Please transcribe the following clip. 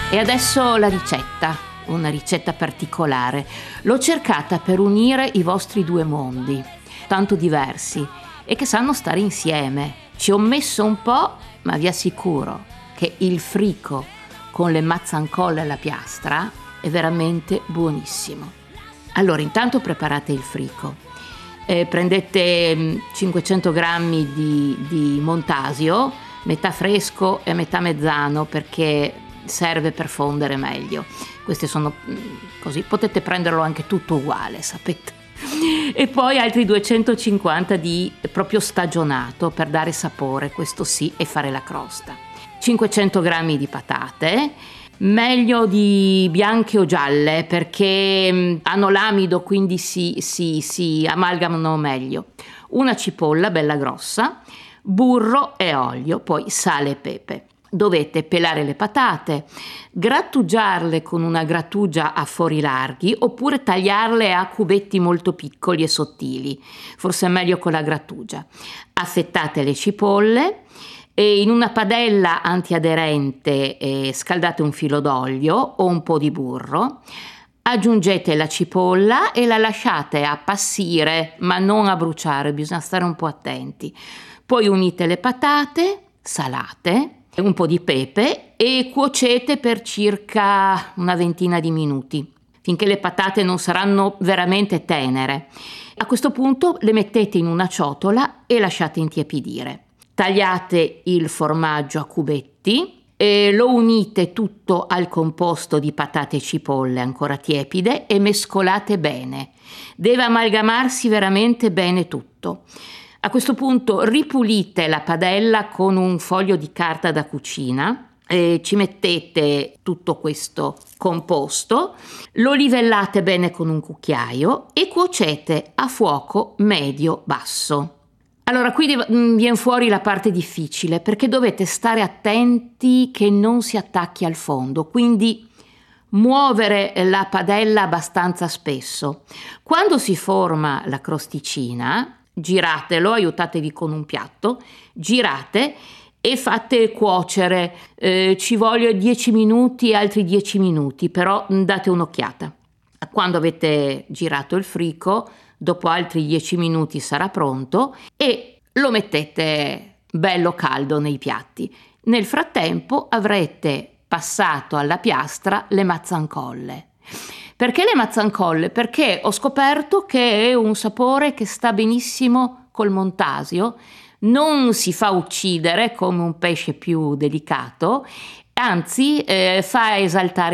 E adesso la ricetta, una ricetta particolare. L'ho cercata per unire i vostri due mondi, tanto diversi, e che sanno stare insieme. Ci ho messo un po', ma vi assicuro che il frico con le mazzancolle alla piastra è veramente buonissimo. Allora, intanto preparate il frico. Prendete 500 grammi di montasio, metà fresco e metà mezzano, perché serve per fondere meglio. Queste sono così, potete prenderlo anche tutto uguale, sapete. E poi altri 250 di proprio stagionato per dare sapore, questo sì, e fare la crosta. 500 grammi di patate, meglio di bianche o gialle perché hanno l'amido, quindi si amalgamano meglio. Una cipolla bella grossa, burro e olio, poi sale e pepe. Dovete pelare le patate, grattugiarle con una grattugia a fori larghi oppure tagliarle a cubetti molto piccoli e sottili, forse è meglio con la grattugia. Affettate le cipolle e in una padella antiaderente scaldate un filo d'olio o un po' di burro. Aggiungete la cipolla e la lasciate appassire, ma non a bruciare, bisogna stare un po' attenti. Poi unite le patate, salate, un po' di pepe e cuocete per circa una ventina di minuti, finché le patate non saranno veramente tenere. A questo punto le mettete in una ciotola e lasciate intiepidire. Tagliate il formaggio a cubetti e lo unite tutto al composto di patate e cipolle ancora tiepide e mescolate bene. Deve amalgamarsi veramente bene tutto. A questo punto ripulite la padella con un foglio di carta da cucina e ci mettete tutto questo composto, lo livellate bene con un cucchiaio e cuocete a fuoco medio-basso. Allora, qui viene fuori la parte difficile, perché dovete stare attenti che non si attacchi al fondo, quindi muovere la padella abbastanza spesso. Quando si forma la crosticina, giratelo, aiutatevi con un piatto, girate e fate cuocere, ci vogliono 10 minuti, altri 10 minuti, però date un'occhiata. Quando avete girato il frico, dopo altri 10 minuti sarà pronto e lo mettete bello caldo nei piatti. Nel frattempo avrete passato alla piastra le mazzancolle. Perché le mazzancolle? Perché ho scoperto che è un sapore che sta benissimo col montasio, non si fa uccidere come un pesce più delicato, anzi fa esaltare